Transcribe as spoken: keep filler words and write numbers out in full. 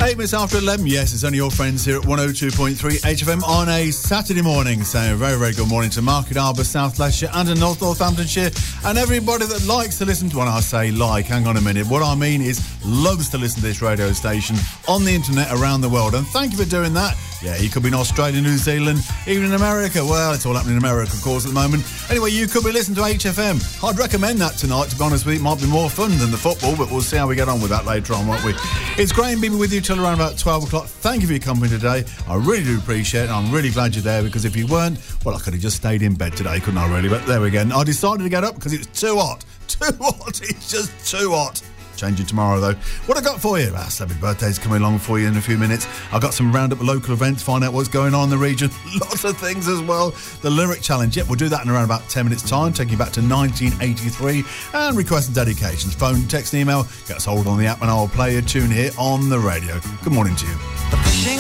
Eight minutes after eleven, yes, it's only your friends here at one oh two point three H F M on a Saturday morning. So a very, very good morning to Market Harbour, South Leicestershire and in North Northamptonshire and everybody that likes to listen to, when I say like, hang on a minute, what I mean is loves to listen to this radio station on the internet around the world. And thank you for doing that. Yeah, you could be in Australia, New Zealand, even in America. Well, it's all happening in America, of course, at the moment. Anyway, you could be listening to H F M. I'd recommend that tonight, to be honest with you. It might be more fun than the football, but we'll see how we get on with that later on, won't we? It's Graham being with you till around about twelve o'clock. Thank you for your company today. I really do appreciate it. I'm really glad you're there, because if you weren't, well, I could have just stayed in bed today, couldn't I, really? But there we go. I decided to get up because it's too hot. Too hot. It's just too hot. Changing tomorrow, though. What I got for you? Our celebrity birthday's coming along for you in a few minutes. I've got some roundup local events, find out what's going on in the region. Lots of things as well. The Lyric Challenge. Yep, we'll do that in around about ten minutes' time, taking you back to nineteen eighty-three. And requests and dedications. Phone, text, email. Get us hold on the app and I'll play a tune here on the radio. Good morning to you.